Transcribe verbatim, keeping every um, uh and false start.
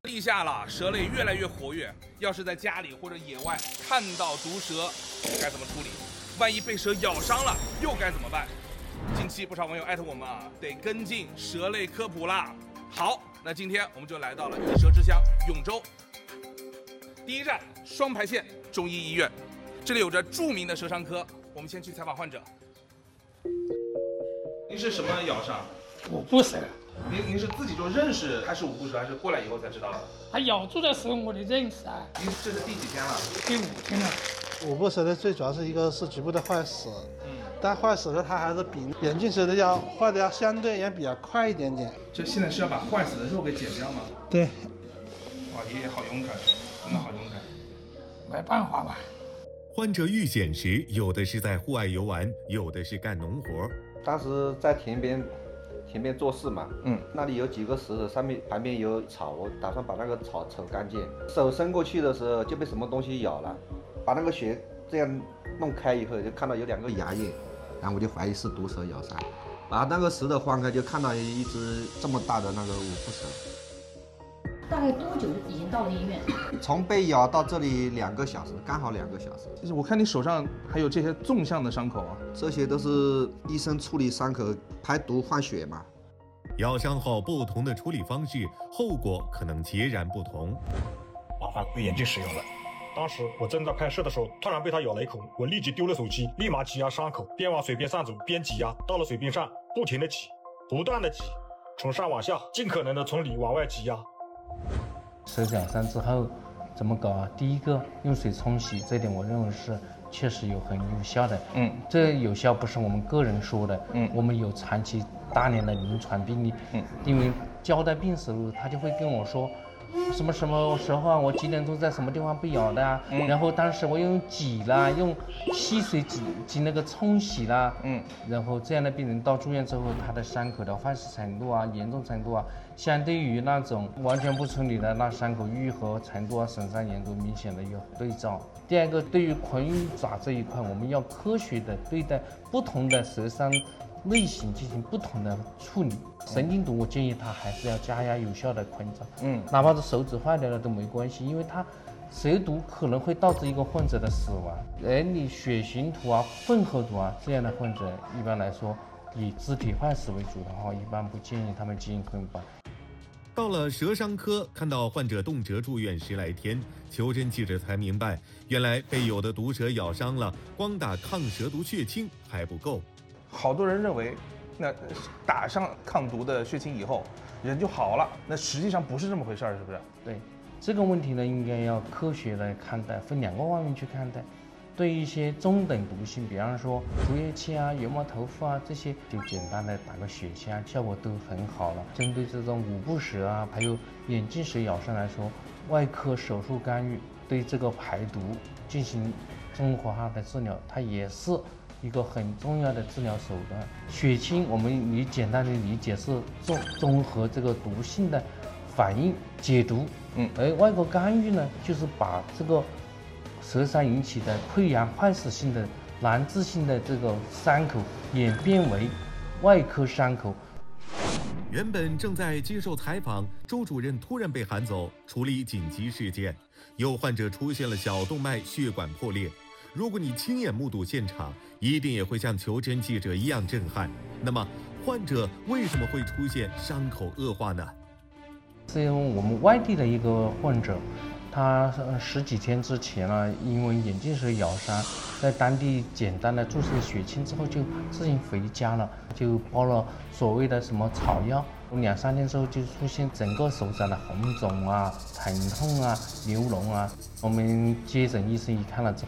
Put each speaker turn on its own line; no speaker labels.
立夏了，蛇类越来越活跃。要是在家里或者野外看到毒蛇，该怎么处理？万一被蛇咬伤了，又该怎么办？近期不少网友艾特我们啊，得跟进蛇类科普啦。好，那今天我们就来到了医蛇之乡永州。第一站双牌县中医医院，这里有着著名的蛇伤科。我们先去采访患者。您是什么咬伤？
五步蛇。
您您是自己就认识它是五步蛇，还是过来以后才知道的？
它咬住的时候我就认识啊。
您这是第几天了？
第五天了。
五步蛇的最主要是一个是局部的坏死，
嗯，
但坏死的它还是比眼镜蛇的要坏的要相对也比较快一点点。
这现在是要把坏死的肉给剪掉吗？
对。
哇，爷爷好勇敢，真的好勇敢。
没办法吧。
患者遇险时，有的是在户外游玩，有的是干农活。
当时在田边，田边做事嘛，嗯，那里有几个石头，上面旁边有草，我打算把那个草抽干净。手伸过去的时候就被什么东西咬了，把那个血这样弄开以后，就看到有两个牙印，然后我就怀疑是毒蛇咬伤。把那个石头放开，就看到一只这么大的那个五步蛇。
大概多久已经到了医院？
从被咬到这里两个小时，刚好两个小时。
其实我看你手上还有这些纵向的伤口啊，
这些都是医生处理伤口排毒换血嘛。
咬伤后不同的处理方式，后果可能截然不同。
麻烦贵眼镜使用了。当时我正在拍摄的时候，突然被它咬了一口，我立即丢了手机，立马挤压伤口，边往水边上走边挤压，到了水边上不停的挤，不断的挤，从上往下，尽可能的从里往外挤压。
蛇咬伤之后怎么搞啊？第一个用水冲洗，这点我认为是确实有很有效的。嗯，这有效不是我们个人说的，嗯，我们有长期大量的临床病例。嗯，因为交代病时候，他就会跟我说。什么什么时候啊？我几点钟在什么地方被咬的啊？嗯、然后当时我用挤啦，用溪水挤挤那个冲洗啦，嗯，然后这样的病人到住院之后，他的伤口的坏死程度啊、严重程度啊，相对于那种完全不处理的那伤口愈合程度啊、损伤严重明显的有对照。第二个，对于昆鱼爪这一块，我们要科学的对待不同的蛇伤类型进行不同的处理。神经毒，我建议他还是要加压有效的昆爪，嗯，哪怕是手指坏掉了都没关系，因为它蛇毒可能会导致一个患者的死亡。而你血型毒啊、混合毒啊这样的患者，一般来说以肢体坏死为主的话，一般不建议他们进行昆爪。
到了蛇伤科，看到患者动辄住院十来天，求真记者才明白，原来被有的毒蛇咬伤了，光打抗蛇毒血清还不够。
好多人认为，那打上抗毒的血清以后，人就好了。那实际上不是这么回事儿，是不是？
对，这个问题呢，应该要科学的看待，分两个方面去看待。对一些中等毒性，比方说竹叶青啊、油毛头腹啊这些，就简单的打个血清，效果都很好了。针对这种五步蛇啊，还有眼镜蛇咬伤来说，外科手术干预对这个排毒进行综合化的治疗，它也是一个很重要的治疗手段。血清我们你简单的理解是综综合这个毒性的反应解毒，嗯，而外科干预呢，就是把这个蛇伤引起的溃疡坏死性的难治性的这个伤口演变为外科伤口。
原本正在接受采访，周主任突然被喊走，处理紧急事件。有患者出现了小动脉血管破裂。如果你亲眼目睹现场，一定也会像求真记者一样震撼。那么，患者为什么会出现伤口恶化呢？
是因为我们外地的一个患者，他十几天之前呢，因为眼镜蛇咬伤，在当地简单的注射血清之后，就自行回家了，就包了所谓的什么草药。两三天之后就出现整个手掌的红肿啊、疼痛啊、流脓啊。我们接诊医生一看了之